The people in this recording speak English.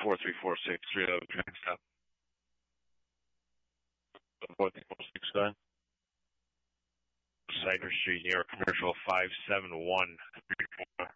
43463 train stop. 43469. Cider Street, New York Commercial 57134.